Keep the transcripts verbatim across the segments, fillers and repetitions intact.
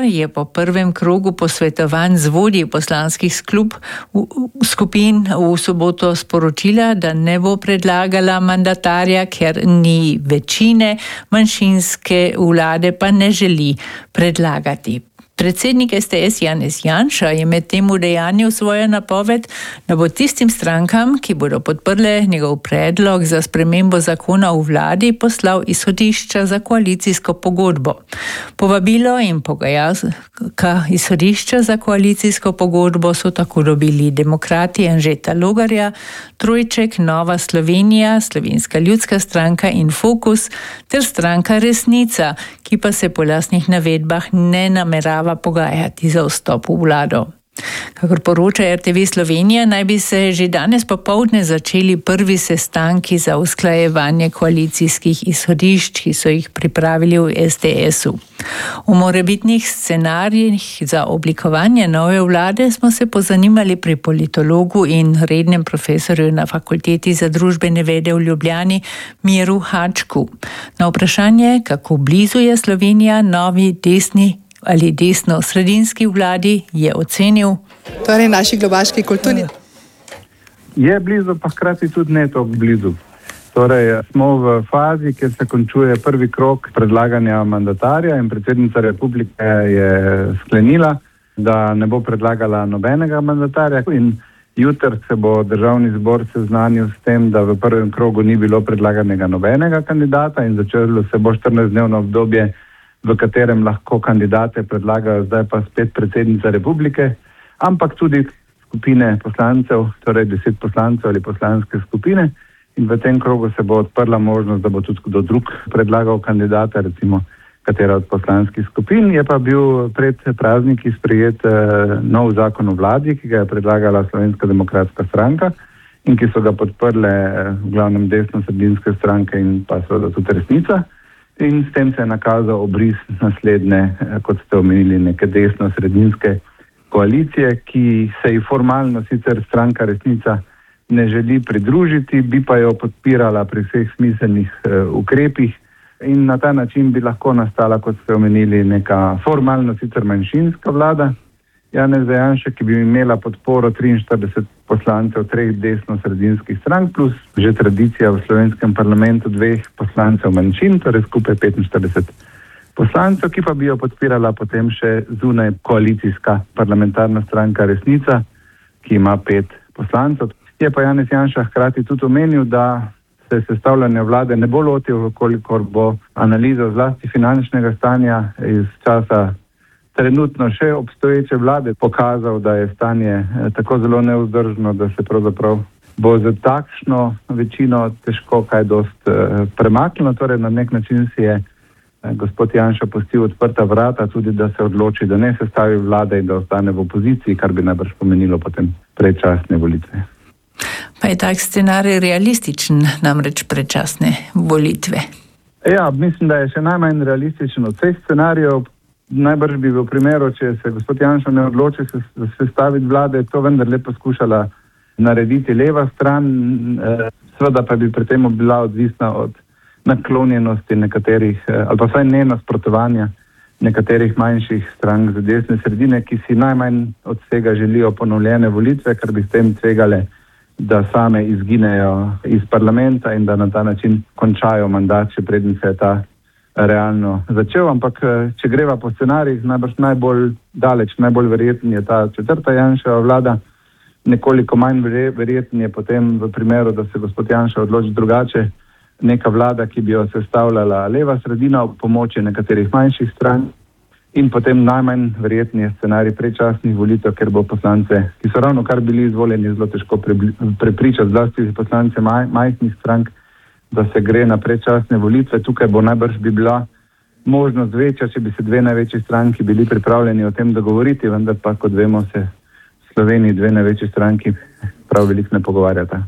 je po prvem krogu posvetovanj z vodji poslanskih sklub, skupin v soboto sporočila, da ne bo predlagala mandatarja, ker ni večine, manjšinske vlade pa ne želi predlagati. Predsednik S T S Janez Janša je med tem udejanil svojo napoved, da bo tistim strankam, ki bodo podprle njegov predlog za spremembo zakona v vladi, poslal izhodišča za koalicijsko pogodbo. Povabilo in pogajalska izhodišča za koalicijsko pogodbo so tako dobili Demokrati Anžeta Logarja, Trojček, Nova Slovenija, Slovenska ljudska stranka in Fokus ter stranka Resnica, ki pa se po lastnih navedbah ne namerava pogajati za vstop v vlado. Kakor poroča R T V Slovenija, naj bi se že danes popoldne začeli prvi sestanki za usklajevanje koalicijskih izhodišč, ki so jih pripravili v S T S-u. O morebitnih scenarijih za oblikovanje nove vlade smo se pozanimali pri politologu in rednem profesorju na Fakulteti za družbene vede v Ljubljani Miru Hačku. Na vprašanje, kako blizu je Slovenija novi desni ali desno-sredinski vladi, je ocenil. Torej naši globaški kulturi. Je blizu, pa hkrati tudi ne toliko blizu. Torej smo v fazi, kjer se končuje prvi krog predlaganja mandatarja in predsednica republike je sklenila, da ne bo predlagala nobenega mandatarja in jutri se bo državni zbor seznanil s tem, da v prvem krogu ni bilo predlaganega nobenega kandidata in začelo se bo štirinajstdnevno obdobje, v katerem lahko kandidate predlagajo zdaj pa spet predsednica republike, ampak tudi skupine poslancev, torej deset poslancev ali poslanske skupine. In v tem krogu se bo odprla možnost, da bo tudi kdo drug predlagal kandidata, recimo katera od poslanskih skupin. Je pa bil pred prazniki sprejet eh, nov zakon o vladi, ki ga je predlagala Slovenska demokratska stranka in ki so ga podprle eh, v glavnem desno-sredinske stranke in pa seveda tudi Resnica. In s tem se je nakazal obris naslednje, kot ste omenili, neke desno-sredinske koalicije, ki se ji formalno sicer stranka Resnica ne želi pridružiti, bi pa jo podpirala pri vseh smiselnih uh, ukrepih in na ta način bi lahko nastala, kot ste omenili, neka formalno sicer manjšinska vlada Janeza Janše, ki bi imela podporo triinštirideset poslancev treh desno-sredinskih strank, plus že tradicija v slovenskem parlamentu dveh poslancev manjšin, torej skupaj petinštirideset poslancev, ki pa bi jo podpirala potem še zunaj koalicijska parlamentarna stranka Resnica, ki ima pet poslancev. Je pa Janez Janša hkrati tudi omenil, da se sestavljanja vlade ne bo lotil, kolikor bo analiza zlasti finančnega stanja iz časa trenutno še obstoječe vlade pokazal, da je stanje tako zelo nevzdržno, da se pravzaprav bo za takšno večino težko kaj dost eh, premaknilo. Torej na nek način si je eh, gospod Janša pustil odprta vrata tudi, da se odloči, da ne sestavi vlade in da ostane v opoziciji, kar bi najbrž pomenilo potem predčasne volitve. Pa je tak scenarij realističen, namreč predčasne volitve? Ja, mislim, da je še najmanj realističen od vseh scenarijev. Najbrž bi v primeru, če se gospod Janša ne odloči se, se staviti vlade, to vendarle poskušala narediti leva stran, eh, seveda pa bi pri tem bila odvisna od naklonjenosti nekaterih, eh, ali pa vsaj ne nasprotovanja nekaterih manjših strank z desne sredine, ki si najmanj od vsega želijo ponovljene volitve, ker bi s tem tvegale, da same izginejo iz parlamenta in da na ta način končajo mandat, še preden se je ta realno začel, ampak če greva po scenarijih, najbrž najbolj daleč, najbolj verjeten je ta četrta Janševa vlada, nekoliko manj verjeten je potem v primeru, da se gospod Janša odloči drugače, neka vlada, ki bi jo sestavljala leva sredina ob pomoči nekaterih manjših strank in potem najmanj verjetni je scenarij predčasnih volitev, ker bo poslance, ki so ravno kar bili izvoljeni, zelo težko prepričati, zlasti poslance maj, majhnih strank, da se gre na predčasne volitve. Tukaj bo najbrž bi bila možnost večja, če bi se dve največji stranki bili pripravljeni o tem dogovoriti, vendar pa, kot vemo, se v Sloveniji dve največji stranki prav veliko ne pogovarjata.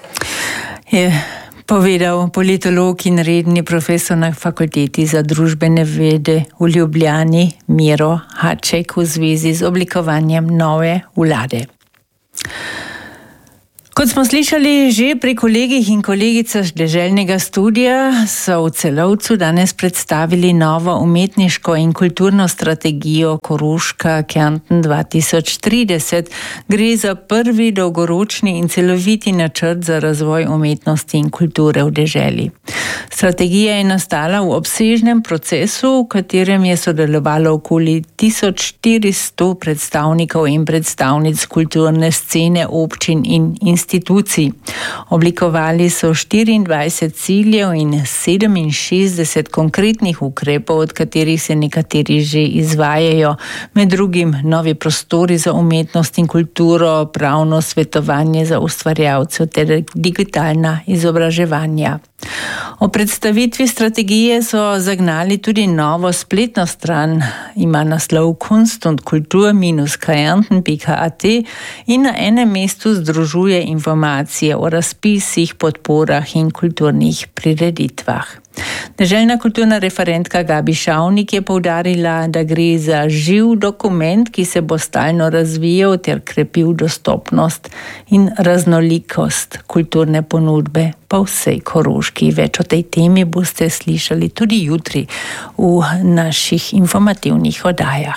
Je povedal politolog in redni profesor na Fakulteti za družbene vede v Ljubljani Miro Haček v zvezi z oblikovanjem nove vlade. Kot smo slišali že pri kolegih in kolegicah deželnega studia, so v Celovcu danes predstavili novo umetniško in kulturno strategijo Koroška Kärnten dva tisoč trideset. Gre za prvi dolgoročni in celoviti načrt za razvoj umetnosti in kulture v deželi. Strategija je nastala v obsežnem procesu, v katerem je sodelovalo okoli tisoč štiristo predstavnikov in predstavnic kulturne scene, občin in institucij. Oblikovali so štiriindvajset ciljev in sedeminšestdeset konkretnih ukrepov, od katerih se nekateri že izvajajo, med drugim novi prostori za umetnost in kulturo, pravno svetovanje za ustvarjalce ter digitalna izobraževanja. O predstavitvi strategije so zagnali tudi novo spletno stran, ima naslov kunst und kultur minus kärnten pika at in na enem mestu združuje informacije o razpisih, podporah in kulturnih prireditvah. Deželna kulturna referentka Gabi Šavnik je poudarila, da gre za živ dokument, ki se bo stalno razvijal ter krepil dostopnost in raznolikost kulturne ponudbe po vsej Koroški. Več o tej temi boste slišali tudi jutri v naših informativnih oddajah.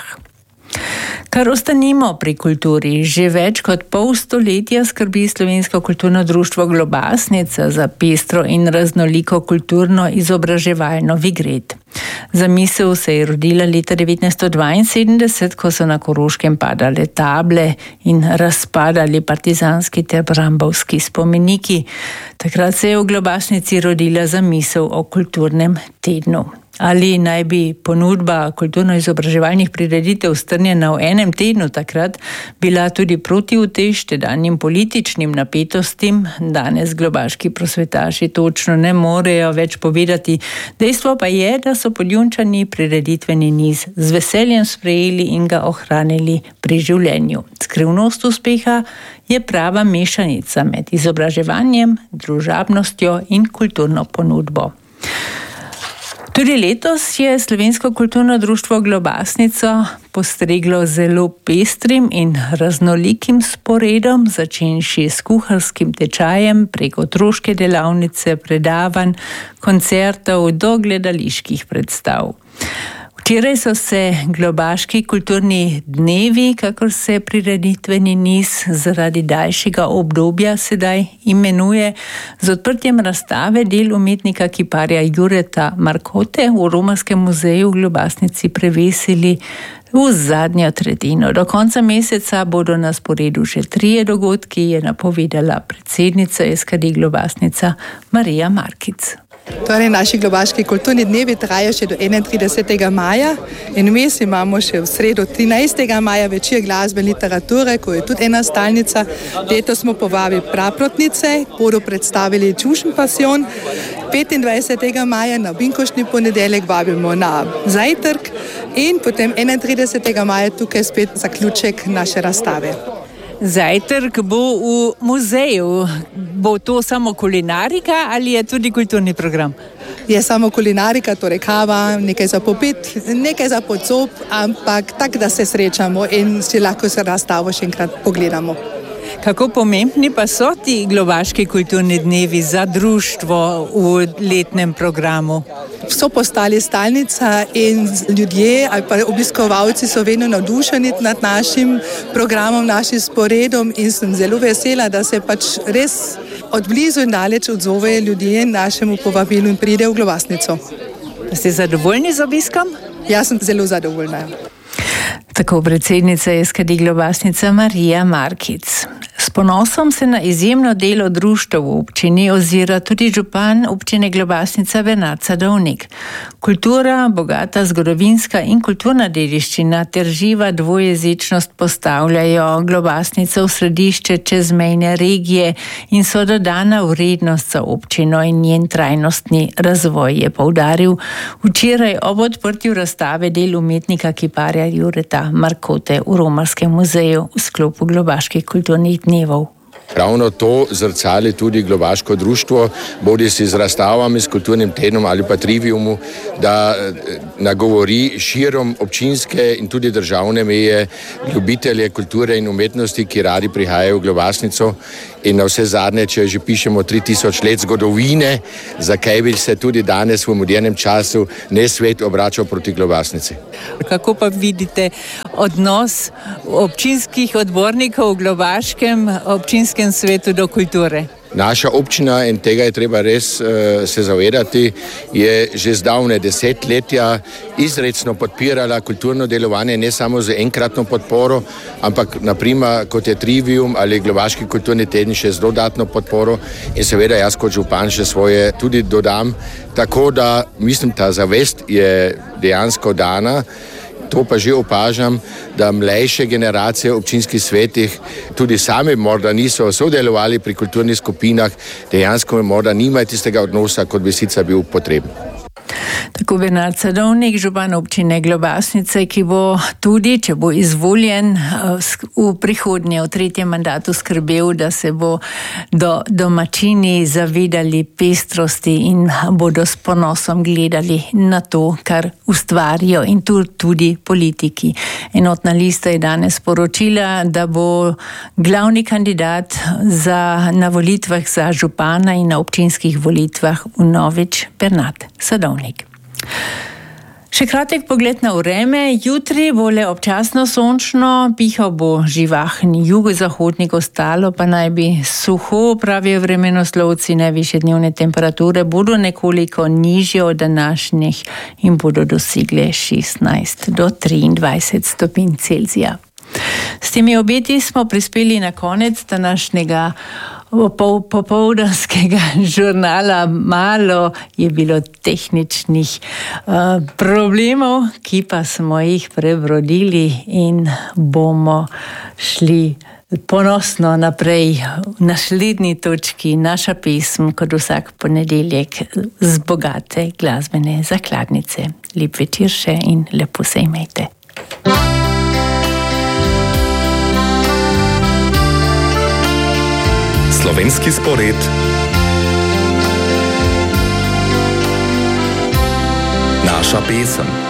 Kar ostanimo pri kulturi, že več kot pol stoletja skrbi Slovensko kulturno društvo Globasnica za pestro in raznoliko kulturno izobraževalno Vigret. Zamisel se je rodila leta devetnajststo dvainsedemdeset, ko so na Koroškem padale table in razpadali partizanski ter brambovski spomeniki. Takrat se je v Globasnici rodila zamisel o kulturnem tednu. Ali naj bi ponudba kulturno-izobraževalnih prireditev strnjena v enem tednu takrat bila tudi protiutež tedanjim političnim napetostim, danes globaški prosvetaši točno ne morejo več povedati. Dejstvo pa je, da so Podjunčani prireditveni niz z veseljem sprejeli in ga ohranili pri življenju. Skrivnost uspeha je prava mešanica med izobraževanjem, družabnostjo in kulturno ponudbo. Tudi letos je Slovensko kulturno društvo Globasnico postreglo zelo pestrim in raznolikim sporedom, začenši s kuharskim tečajem prek otroške delavnice, predavanj, koncertov do gledaliških predstav. Včeraj so se globaški kulturni dnevi, kakor se prireditveni niz zaradi daljšega obdobja sedaj imenuje, z odprtjem razstave del umetnika kiparja Jureta Markote v Romarskem muzeju v Globasnici prevesili v zadnjo tretjino. Do konca meseca bodo na sporedu še trije dogodki, je napovedala predsednica S K D Globasnica Marija Markic. Torej, naši globaški kulturni dnevi trajajo še do enaintridesetega maja in vmes imamo še v sredo trinajstega maja večer glasbe in literature, ko je tudi ena stalnica. Letos smo povabili praprotnice, bodo predstavili Čušen pasion. petindvajsetega maja na Binkoštni ponedeljek vabimo na zajtrk in potem enaintridesetega maja tukaj spet zaključek naše razstave. Zajtrk bo v muzeju. Bo to samo kulinarika ali je tudi kulturni program? Je samo kulinarika, torej kava, nekaj za popit, nekaj za podsob, ampak tako, da se srečamo in si lahko se razstavo še enkrat pogledamo. Kako pomembni pa so ti globaški kulturni dnevi za društvo v letnem programu? So postali stalnica in ljudje ali pa obiskovalci so vedno navdušeni nad našim programom, našim sporedom in sem zelo vesela, da se pač res od blizu in daleč odzovejo ljudje našemu povabilu in pride v Globasnico. Ste zadovoljni z obiskom? Jaz sem zelo zadovoljna. Tako predsednica S K D Globasnica Marija Markic. S ponosom se na izjemno delo društev v občini ozira tudi župan občine Globasnica Bernard Sadovnik. Kultura, bogata zgodovinska in kulturna dediščina ter živa dvojezičnost postavljajo Globasnico v središče čezmejne regije in so dodana vrednost za občino in njen trajnostni razvoj, je poudaril včeraj ob odprtju razstave del umetnika kiparja Jureta Markote v Romarskem muzeju v sklopu globaških kulturnih dnevov Ravno to zrcali tudi Globaško društvo, bodi si z razstavami, s kulturnim tednom ali pa triviumu, da nagovori širom občinske in tudi državne meje ljubitelje kulture in umetnosti, ki radi prihajajo v Globasnico. In na vse zadnje, če že pišemo tri tisoč let zgodovine, zakaj bi se tudi danes v modernem času ne svet obračal proti Globasnici. Kako pa vidite odnos občinskih odbornikov v Globaškem občinskem svetu do kulture? Naša občina, in tega je treba res uh, se zavedati, je že zdavne desetletja izrecno podpirala kulturno delovanje, ne samo z enkratno podporo, ampak naprimer kot je Trivium ali Globaški kulturni teden še z dodatno podporo in seveda jaz kot župan še svoje tudi dodam. Tako da mislim, ta zavest je dejansko dana. To pa že opažam, da mlajše generacije v občinskih svetih tudi sami morda niso sodelovali pri kulturnih skupinah, dejansko morda nimajo tistega odnosa, kot bi sicer bil potreben. Tako Bernard Sadovnik, župan občine Globasnice, ki bo tudi, če bo izvoljen, v prihodnje, v tretjem mandatu skrbel, da se bo do domačini zavedali pestrosti in bodo s ponosom gledali na to, kar ustvarijo, in tu tudi politiki. Enotna lista je danes sporočila, da bo glavni kandidat za, na volitvah za župana in na občinskih volitvah vnovič Bernard Sadovnik. Še kratek pogled na vreme. Jutri bo le občasno sončno, pihal bo živahni jugozahodnik, ostalo pa naj bi suho, pravijo vremenoslovci. Najvišje dnevne temperature bodo nekoliko nižje od današnjih in bodo dosegle šestnajst do triindvajset stopinj Celzija. S temi obeti smo prispeli na konec današnjega popoldanskega žurnala. Malo je bilo tehničnih uh, problemov, ki pa smo jih prebrodili in bomo šli ponosno naprej v naslednji točki. Naša pesem, kot vsak ponedeljek, z bogate glasbene zakladnice. Lep večer še in lepo se imejte. Slovenski spored. Naša pesem.